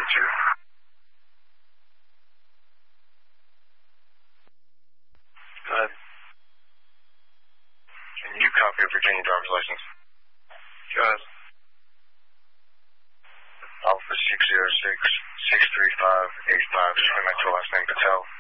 you. Go ahead. Can you copy a Virginia driver's license? Go ahead. Alpha 606-635-85. Just my last name, Patel.